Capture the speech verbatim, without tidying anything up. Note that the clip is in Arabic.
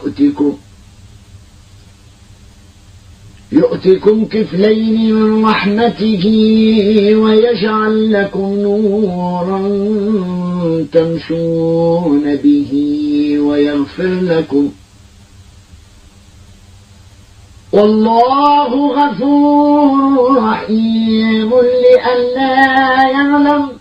يؤتكم يؤتكم كفلين من رحمته ويجعل لكم نورا تمشون به ويغفر لكم والله غفور رحيم لئلا يعلم